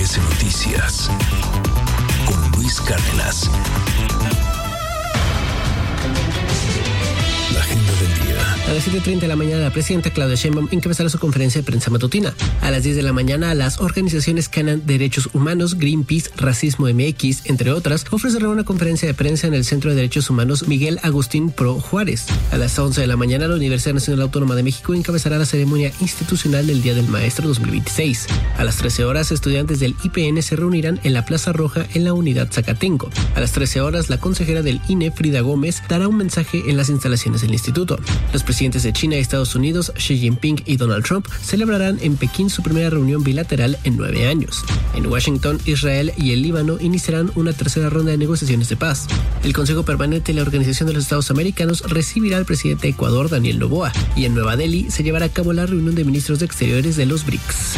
MBS Noticias con Luis Cárdenas. La agenda del día. A las 7:30 de la mañana, la presidenta Claudia Sheinbaum encabezará su conferencia de prensa matutina. A las 10 de la mañana, las organizaciones Canan Derechos Humanos, Greenpeace, Racismo MX, entre otras, ofrecerán una conferencia de prensa en el Centro de Derechos Humanos Miguel Agustín Pro Juárez. A las 11 de la mañana, la Universidad Nacional Autónoma de México encabezará la ceremonia institucional del Día del Maestro 2026. A las 13 horas, estudiantes del IPN se reunirán en la Plaza Roja en la Unidad Zacatenco. A las 13 horas, la consejera del INE, Frida Gómez, dará un mensaje en las instalaciones del instituto. Los presidentes de China y Estados Unidos, Xi Jinping y Donald Trump, celebrarán en Pekín su primera reunión bilateral en 9 años. En Washington, Israel y el Líbano iniciarán una tercera ronda de negociaciones de paz. El Consejo Permanente de la Organización de los Estados Americanos recibirá al presidente de Ecuador, Daniel Noboa, y en Nueva Delhi se llevará a cabo la reunión de ministros de Exteriores de los BRICS.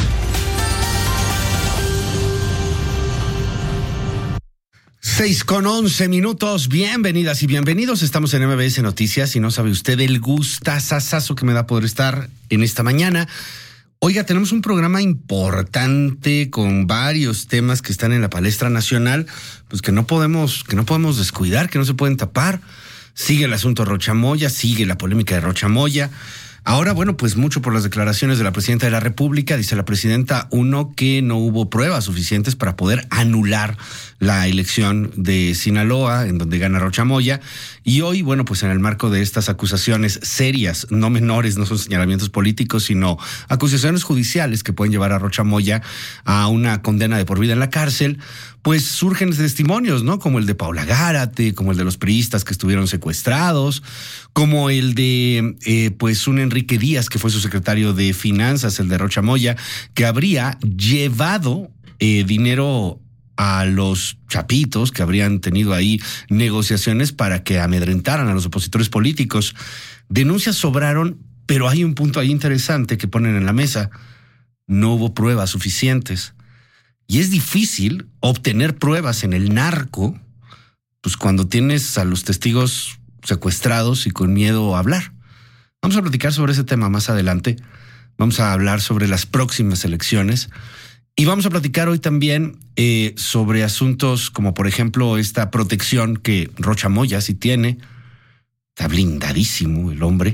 6:11. Bienvenidas y bienvenidos. Estamos en MBS Noticias y no sabe usted el gustazazazo que me da poder estar en esta mañana. Oiga, tenemos un programa importante con varios temas que están en la palestra nacional, pues que no podemos descuidar, que no se pueden tapar. Sigue el asunto Rocha Moya, sigue la polémica de Rocha Moya. Ahora, bueno, pues mucho por las declaraciones de la presidenta de la República. Dice la presidenta, que no hubo pruebas suficientes para poder anular la elección de Sinaloa, en donde gana Rocha Moya. Y hoy, bueno, pues en el marco de estas acusaciones serias, no menores, no son señalamientos políticos, sino acusaciones judiciales que pueden llevar a Rocha Moya a una condena de por vida en la cárcel, pues surgen testimonios, ¿no? Como el de Paula Gárate, como el de los priistas que estuvieron secuestrados, como el de, pues un Enrique Díaz, que fue su secretario de Finanzas, el de Rocha Moya, que habría llevado dinero a los chapitos, que habrían tenido ahí negociaciones para que amedrentaran a los opositores políticos. Denuncias sobraron, pero hay un punto ahí interesante que ponen en la mesa. No hubo pruebas suficientes. Y es difícil obtener pruebas en el narco, pues cuando tienes a los testigos secuestrados y con miedo a hablar. Vamos a platicar sobre ese tema más adelante. Vamos a hablar sobre las próximas elecciones. Y vamos a platicar hoy también sobre asuntos como, por ejemplo, esta protección que Rocha Moya sí tiene. Está blindadísimo el hombre.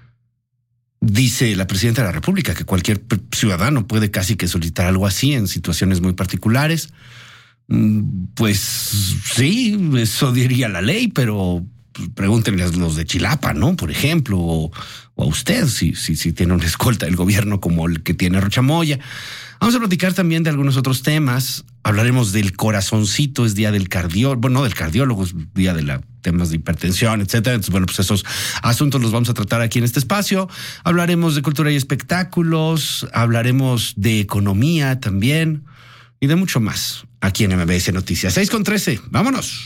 Dice la presidenta de la República que cualquier ciudadano puede casi que solicitar algo así en situaciones muy particulares. Pues sí, eso diría la ley, pero pregúntenle a los de Chilapa, ¿no? Por ejemplo, o a usted si tiene una escolta del gobierno como el que tiene Rocha Moya. Vamos a platicar también de algunos otros temas. Hablaremos del corazoncito, es día del cardiólogo, bueno, no del cardiólogo, es día de temas de hipertensión, etcétera. Entonces, bueno, pues esos asuntos los vamos a tratar aquí en este espacio. Hablaremos de cultura y espectáculos, hablaremos de economía también y de mucho más aquí en MBS Noticias. 6:13, vámonos.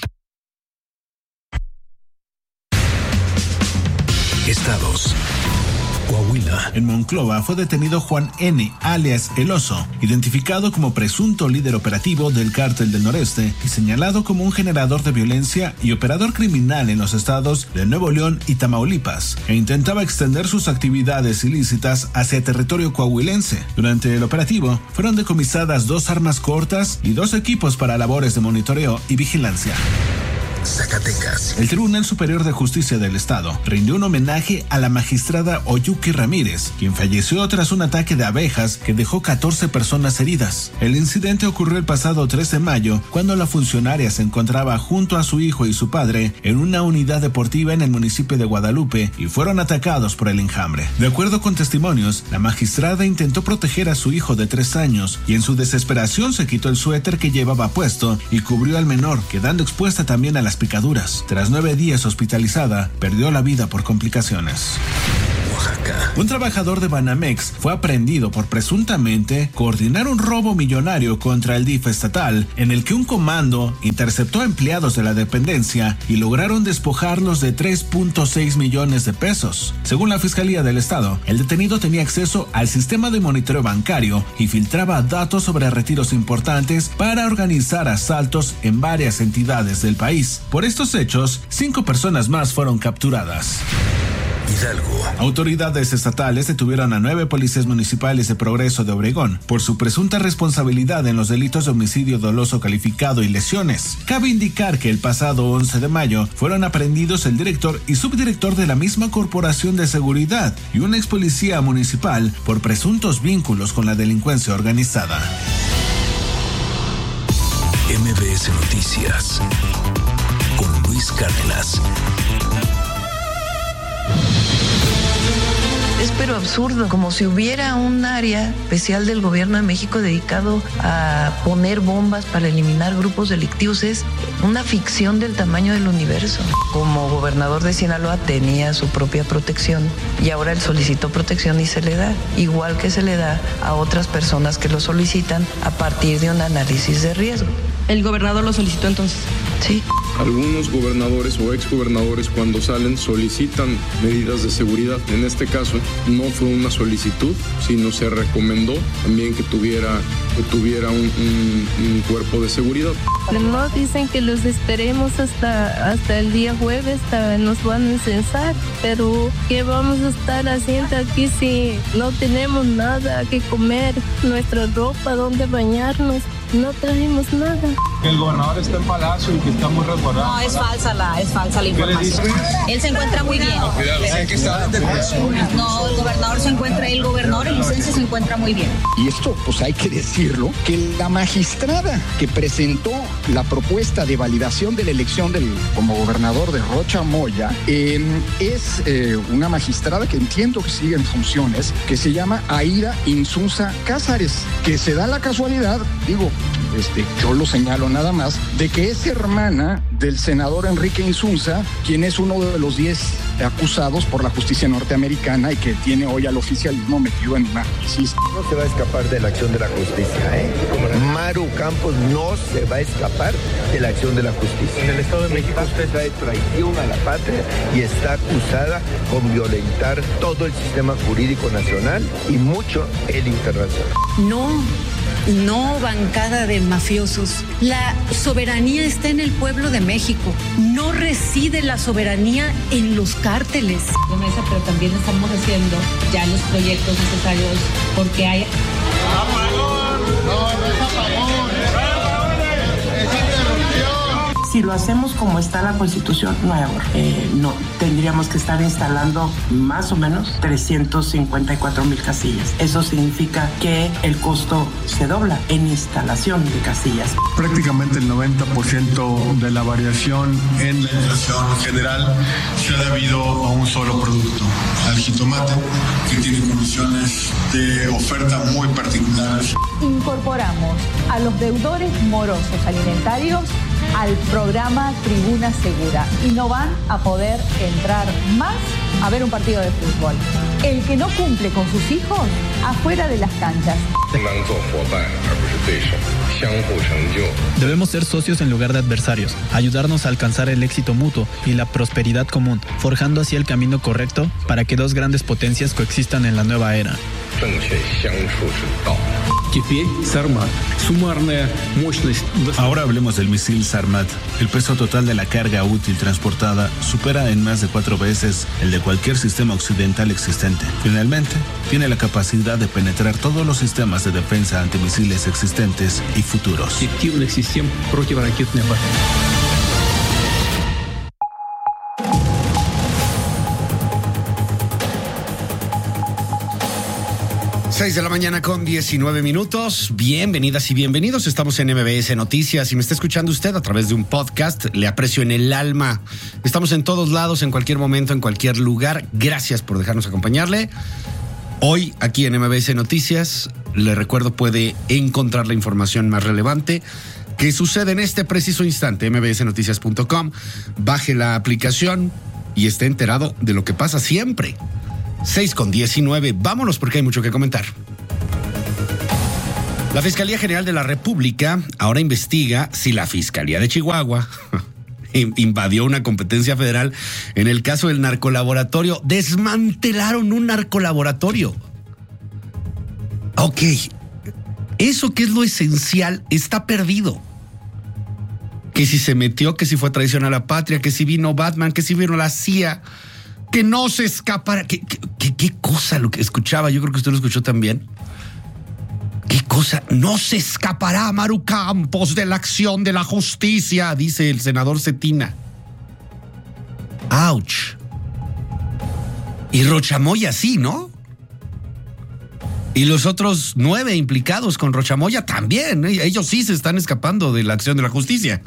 Estados. Coahuila. En Monclova fue detenido Juan N., alias El Oso, identificado como presunto líder operativo del Cártel del Noreste y señalado como un generador de violencia y operador criminal en los estados de Nuevo León y Tamaulipas, e intentaba extender sus actividades ilícitas hacia territorio coahuilense. Durante el operativo, fueron decomisadas 2 armas cortas y 2 equipos para labores de monitoreo y vigilancia. Zacatecas. El Tribunal Superior de Justicia del Estado rindió un homenaje a la magistrada Oyuki Ramírez, quien falleció tras un ataque de abejas que dejó 14 personas heridas. El incidente ocurrió el pasado 3 de mayo, cuando la funcionaria se encontraba junto a su hijo y su padre en una unidad deportiva en el municipio de Guadalupe y fueron atacados por el enjambre. De acuerdo con testimonios, la magistrada intentó proteger a su hijo de 3 años y en su desesperación se quitó el suéter que llevaba puesto y cubrió al menor, quedando expuesta también a las picaduras. Tras 9 días hospitalizada, perdió la vida por complicaciones. Oaxaca. Un trabajador de Banamex fue aprehendido por presuntamente coordinar un robo millonario contra el DIF estatal, en el que un comando interceptó a empleados de la dependencia y lograron despojarlos de 3.6 millones de pesos. Según la Fiscalía del Estado, el detenido tenía acceso al sistema de monitoreo bancario y filtraba datos sobre retiros importantes para organizar asaltos en varias entidades del país. Por estos hechos, 5 personas más fueron capturadas. Hidalgo. Autoridades estatales detuvieron a 9 policías municipales de Progreso de Obregón por su presunta responsabilidad en los delitos de homicidio doloso calificado y lesiones. Cabe indicar que el pasado 11 de mayo fueron aprehendidos el director y subdirector de la misma corporación de seguridad y un ex policía municipal por presuntos vínculos con la delincuencia organizada. MBS Noticias con Luis Cárdenas. Es pero absurdo, como si hubiera un área especial del gobierno de México dedicado a poner bombas para eliminar grupos delictivos. Es una ficción del tamaño del universo. Como gobernador de Sinaloa tenía su propia protección y ahora él solicitó protección y se le da, igual que se le da a otras personas que lo solicitan a partir de un análisis de riesgo. ¿El gobernador lo solicitó entonces? Sí. Algunos gobernadores o exgobernadores cuando salen solicitan medidas de seguridad. En este caso no fue una solicitud, sino se recomendó también que tuviera un cuerpo de seguridad. No dicen que los esperemos hasta el día jueves, nos van a censar, pero ¿qué vamos a estar haciendo aquí si no tenemos nada que comer? Nuestra ropa, dónde bañarnos, no trajimos nada. Que el gobernador está en Palacio y que está muy resguardado. No, es falsa la información. Él se encuentra muy bien. No, el gobernador se encuentra, el gobernador en licencia se encuentra muy bien. Y esto, pues hay que decirlo, que la magistrada que presentó la propuesta de validación de la elección como gobernador de Rocha Moya es una magistrada que entiendo que sigue en funciones, que se llama Aida Insunza Cázares, que se da la casualidad, digo, yo lo señalo nada más, de que es hermana del senador Enrique Insunza, quien es uno de los 10 acusados por la justicia norteamericana y que tiene hoy al oficialismo metido en una crisis. No se va a escapar de la acción de la justicia, Maru Campos no se va a escapar de la acción de la justicia. En el Estado de México usted trae traición a la patria y está acusada con violentar todo el sistema jurídico nacional y mucho el internacional. No, bancada de mafiosos. La soberanía está en el pueblo de México. No reside la soberanía en los cárteles. Pero también estamos haciendo ya los proyectos necesarios porque hay... ¡Apagón! No es apagón. Es interrupción. Si lo hacemos como está la Constitución, no tendríamos que estar instalando más o menos 354,000 casillas. Eso significa que el costo se dobla en instalación de casillas. Prácticamente el 90% de la variación en la inflación general se ha debido a un solo producto, al jitomate, que tiene condiciones de oferta muy particulares. Incorporamos a los deudores morosos alimentarios al programa Tribuna Segura y no van a poder entrar más a ver un partido de fútbol. El que no cumple con sus hijos, afuera de las canchas. Debemos ser socios en lugar de adversarios, ayudarnos a alcanzar el éxito mutuo y la prosperidad común, forjando así el camino correcto para que dos grandes potencias coexistan en la nueva era. Ahora hablemos del misil Sarmat. El peso total de la carga útil transportada supera en más de 4 veces el de cualquier sistema occidental existente. Finalmente, tiene la capacidad de penetrar todos los sistemas de defensa antimisiles existentes y futuros. Seis de la mañana con 19 minutos. Bienvenidas y bienvenidos. Estamos en MBS Noticias y me está escuchando usted a través de un podcast. Le aprecio en el alma. Estamos en todos lados, en cualquier momento, en cualquier lugar. Gracias por dejarnos acompañarle. Hoy, aquí en MBS Noticias, le recuerdo, puede encontrar la información más relevante que sucede en este preciso instante. mbsnoticias.com. Baje la aplicación y esté enterado de lo que pasa siempre. 6:19. Vámonos porque hay mucho que comentar. La Fiscalía General de la República ahora investiga si la Fiscalía de Chihuahua invadió una competencia federal en el caso del narcolaboratorio. Desmantelaron un narcolaboratorio. Ok, eso que es lo esencial está perdido. Que si se metió, que si fue traición a la patria, que si vino Batman, que si vino la CIA. que no se escapará. ¿Qué cosa lo que escuchaba? Yo creo que usted lo escuchó también. ¿Qué cosa? No se escapará Maru Campos de la acción de la justicia, dice el senador Cetina. ¡Auch! Y Rochamoya sí, ¿no? Y los otros 9 implicados con Rochamoya también. Ellos sí se están escapando de la acción de la justicia.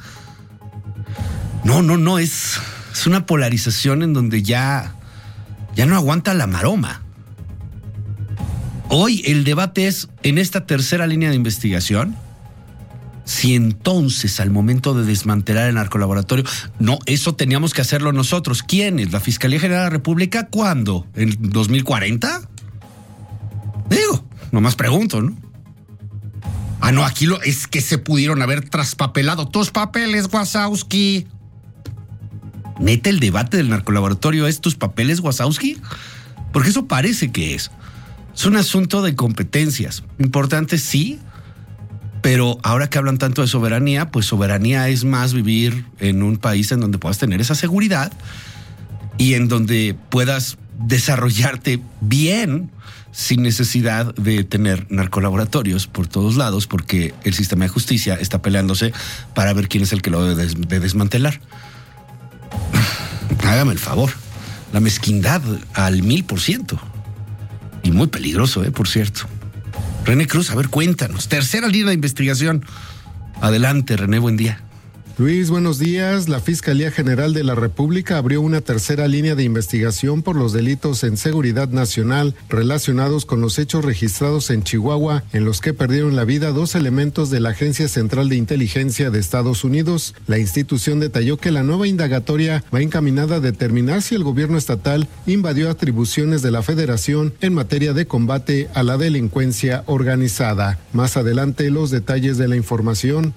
No, es una polarización en donde ya no aguanta la maroma. Hoy el debate es, en esta tercera línea de investigación, si entonces al momento de desmantelar el narcolaboratorio, no, eso teníamos que hacerlo nosotros. ¿Quiénes? ¿La Fiscalía General de la República? ¿Cuándo? ¿En 2040? Digo, nomás pregunto, ¿no? No, aquí es que se pudieron haber traspapelado tus papeles, Wazowski. ¿Neta el debate del narcolaboratorio es tus papeles, Wazowski? Porque eso parece que es. Es un asunto de competencias. Importante, sí, pero ahora que hablan tanto de soberanía, pues soberanía es más vivir en un país en donde puedas tener esa seguridad y en donde puedas desarrollarte bien sin necesidad de tener narcolaboratorios por todos lados, porque el sistema de justicia está peleándose para ver quién es el que lo debe de desmantelar. Hágame el favor. La mezquindad al 1000%. Y muy peligroso, por cierto. René Cruz, a ver, cuéntanos. Tercera línea de investigación. Adelante, René, buen día. Luis, buenos días. La Fiscalía General de la República abrió una tercera línea de investigación por los delitos en seguridad nacional relacionados con los hechos registrados en Chihuahua, en los que perdieron la vida 2 elementos de la Agencia Central de Inteligencia de Estados Unidos. La institución detalló que la nueva indagatoria va encaminada a determinar si el gobierno estatal invadió atribuciones de la Federación en materia de combate a la delincuencia organizada. Más adelante, los detalles de la información.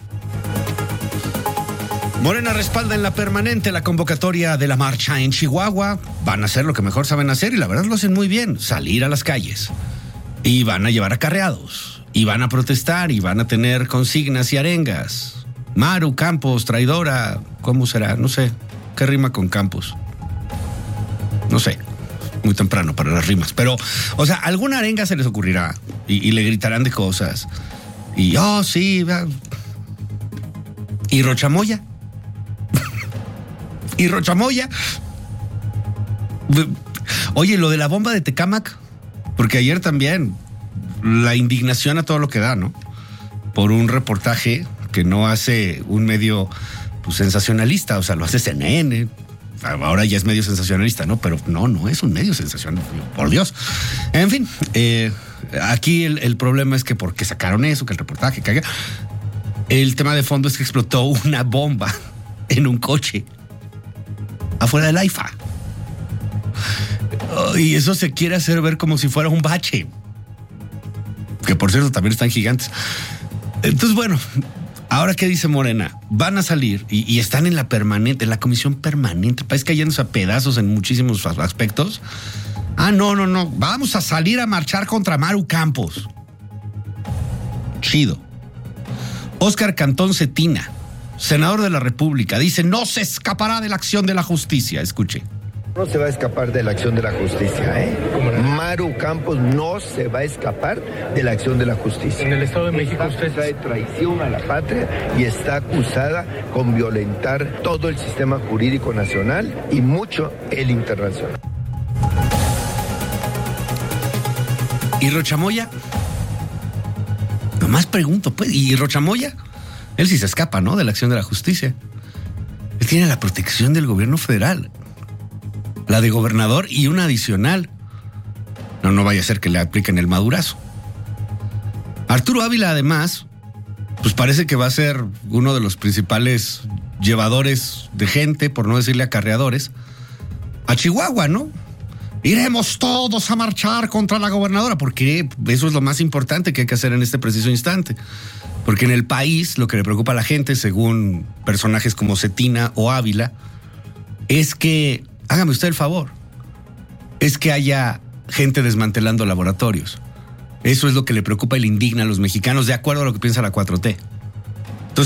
Morena respalda en la permanente la convocatoria de la marcha en Chihuahua. Van a hacer lo que mejor saben hacer y la verdad lo hacen muy bien, salir a las calles. Y van a llevar acarreados, y van a protestar, y van a tener consignas y arengas. Maru Campos, traidora, ¿cómo será? No sé, ¿qué rima con Campos? No sé, muy temprano para las rimas. Pero, o sea, alguna arenga se les ocurrirá y le gritarán de cosas. Y, sí, ¿y Rochamoya? ¿Y Rochamoya? Oye, lo de la bomba de Tecámac, porque ayer también la indignación a todo lo que da, ¿no? Por un reportaje que no hace un medio sensacionalista, o sea, lo hace CNN. Ahora ya es medio sensacionalista, ¿no? Pero no es un medio sensacionalista, por Dios. En fin, aquí el problema es que porque sacaron eso, que el reportaje, que el tema de fondo es que explotó una bomba en un coche afuera del AIFA. Y eso se quiere hacer ver como si fuera un bache. Que por cierto también están gigantes. Entonces, bueno, ahora ¿qué dice Morena? Van a salir y están en la permanente, en la comisión permanente. Parece que cayéndose a pedazos en muchísimos aspectos. No. Vamos a salir a marchar contra Maru Campos. Chido. Óscar Cantón Cetina, senador de la República, dice: no se escapará de la acción de la justicia. Escuche. No se va a escapar de la acción de la justicia, Maru Campos no se va a escapar de la acción de la justicia. En el Estado de México usted trae traición a la patria y está acusada con violentar todo el sistema jurídico nacional y mucho el internacional. ¿Y Rochamoya? Nomás pregunto, pues, ¿y Rochamoya? Él sí se escapa, ¿no?, de la acción de la justicia. Él tiene la protección del gobierno federal, la de gobernador y una adicional. No vaya a ser que le apliquen el madurazo. Arturo Ávila, además, pues parece que va a ser uno de los principales llevadores de gente, por no decirle acarreadores, a Chihuahua, ¿no? Iremos todos a marchar contra la gobernadora, porque eso es lo más importante que hay que hacer en este preciso instante. Porque en el país lo que le preocupa a la gente, según personajes como Cetina o Ávila, es que, hágame usted el favor, es que haya gente desmantelando laboratorios. Eso es lo que le preocupa y le indigna a los mexicanos, de acuerdo a lo que piensa la 4T.